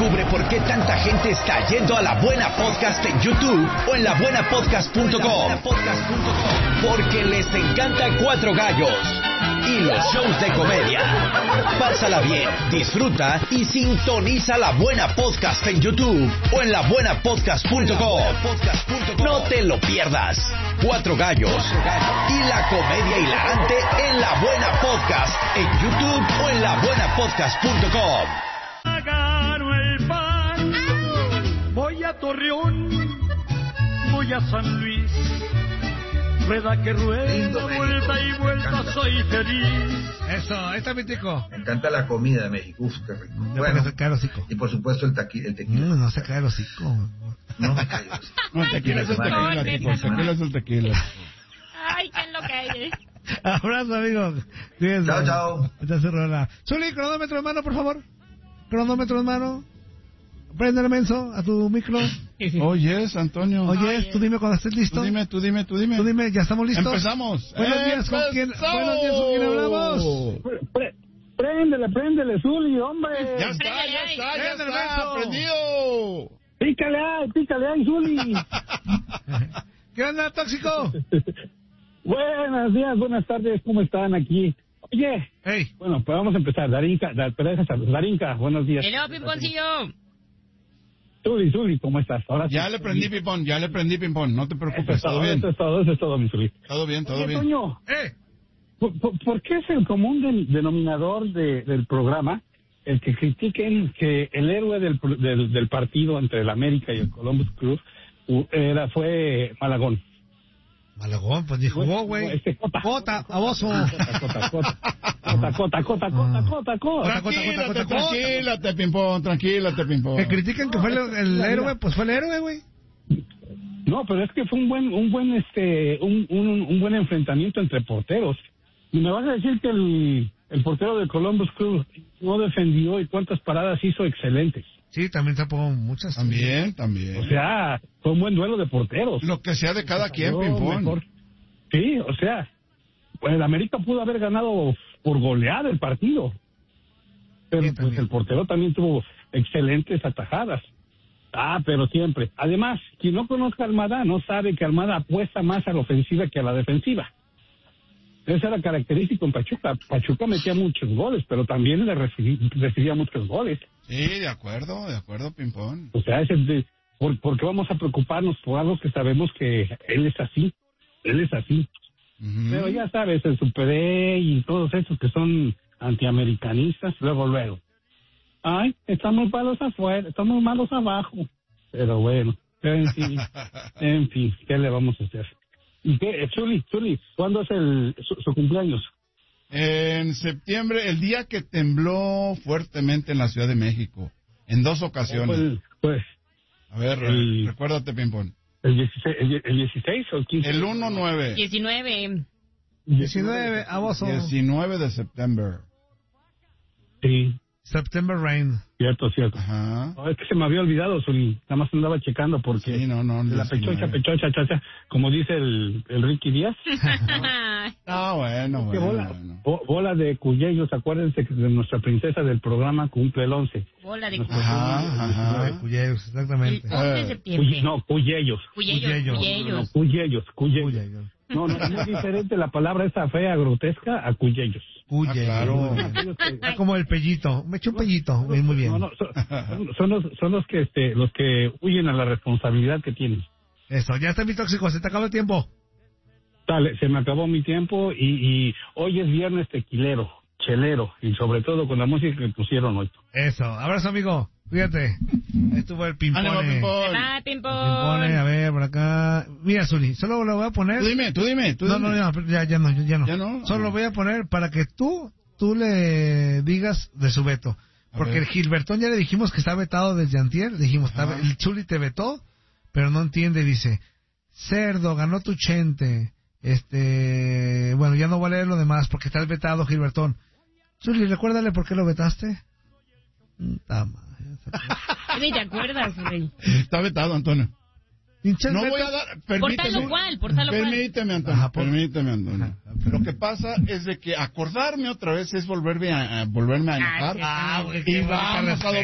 Descubre por qué tanta gente está yendo a La Buena Podcast en YouTube o en labuenapodcast.com. Porque les encanta Cuatro Gallos y los shows de comedia. Pásala bien, disfruta y sintoniza La Buena Podcast en YouTube o en labuenapodcast.com. No te lo pierdas. Cuatro Gallos y la comedia hilarante en La Buena Podcast en YouTube o en labuenapodcast.com. Gano el pan, voy a Torreón, voy a San Luis, rueda que rueda, vuelta y vuelta, soy feliz. Eso, ahí está mi tico. Me encanta la comida de México, uf, qué rico. Bueno, se cae el hocico. Y por supuesto el tequila. No se cae el hocico. No me callo. No, tequila es el tequila, tipo, tequila es el tequila. Ay, qué lo que hay. Abrazo, amigo. Cuídense. Chao, chao. Esta es Rola. Zuli, cronómetro en mano, por favor. Cronómetro en mano. Préndele, menso, a tu micro. Oyes, Antonio. Oyes, tú dime cuando estés listo. Tú dime. Tú dime, ¿ya estamos listos? Empezamos. Buenos días, ¿con quién hablamos? Préndele, Zuli, hombre. Ya está, prendido. Pícale ahí, Zuli. ¿Qué onda, tóxico? Buenos días, buenas tardes, ¿cómo están aquí? Oye, hey. Bueno, pues vamos a empezar. Darinka, buenos días. Hello, Pimponcillo. Zuli, ¿cómo estás? Ahora Ya le prendí ping-pong, no te preocupes, todo bien. Eso es todo, mi Zuli. Todo bien. Toño, ¿por qué es el común denominador del programa el que critiquen que el héroe del partido entre el América y el Columbus Crew fue Malagón? Malagón, pues ni jugó, güey. Cota, aboso. Cota. Tranquilate, ping-pong. Que critican que fue el héroe, pues fue el héroe, güey. No, pero es que fue un buen enfrentamiento entre porteros. Y me vas a decir que el portero de Columbus Crew no defendió y cuántas paradas hizo excelentes. Sí, también tapó muchas. También. O sea, fue un buen duelo de porteros. Lo que sea de cada quien, ping-pong. Sí, o sea, pues el América pudo haber ganado por goleada el partido. Pero sí, pues el portero también tuvo excelentes atajadas. Pero siempre. Además, quien no conozca a Almada no sabe que Almada apuesta más a la ofensiva que a la defensiva. Esa era característica en Pachuca. Pachuca metía muchos goles, pero también le recibía muchos goles. Sí, de acuerdo, ping-pong. O sea, ¿por qué vamos a preocuparnos por algo que sabemos que él es así? Uh-huh. Pero ya sabes, el Super E y todos esos que son antiamericanistas, luego. Ay, estamos malos afuera, estamos malos abajo. Pero bueno, en fin, ¿qué le vamos a hacer? ¿Y qué, Zuli, cuándo es su cumpleaños? En septiembre, el día que tembló fuertemente en la Ciudad de México, en 2 ocasiones. Pues a ver, recuérdate, ping-pong. ¿El 16 o el 15? El 1-9. 19, aboso. 19 de septiembre. Sí. September Rain. Cierto. Ajá. No, es que se me había olvidado, Zuli. Nada más andaba checando porque... Sí, no. De la pechocha, como dice el Ricky Díaz. Bueno. Bola de cuyellos, acuérdense que de nuestra princesa del programa cumple el 11. Bola de cuyellos. Ajá, de cuyellos, exactamente. El 11 de septiembre. Cuyellos. No, es muy diferente la palabra esa fea, grotesca, a cuyellos. Claro. Como el pellito. Me eché un pellito. Muy bien. Son los que huyen a la responsabilidad que tienen. Eso, ya está mi tóxico. Se te acabó el tiempo. Dale, se me acabó mi tiempo y hoy es viernes tequilero, chelero y sobre todo con la música que pusieron hoy. Eso, abrazo, amigo. Cuídate. Estuvo el ping-pong. Ping-pong. A ver, por acá. Mira, Zuli, solo lo voy a poner. Tú dime. Ya no. Solo lo voy a poner para que tú le digas de su veto. Porque el Gilbertón ya le dijimos que está vetado desde antier. Le dijimos, el Zuli te vetó, pero no entiende. Dice, cerdo, ganó tu chente. Bueno, ya no voy a leer lo demás porque está vetado, Gilbertón. Zuli, recuérdale por qué lo vetaste. Ni te acuerdas, güey. Está vetado, Antonio. No voy a dar... Permíteme, Antonio. Lo que pasa es de que acordarme otra vez es volverme a enojar. Y vamos a